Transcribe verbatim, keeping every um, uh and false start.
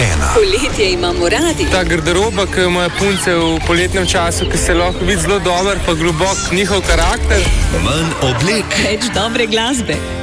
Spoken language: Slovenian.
ena. Poletje imamo radi. Ta garderoba, ki ima punce v poletnem času, ki se lahko vidi zelo dober, pa globok njihov karakter. Manj oblek. Več dobre glasbe.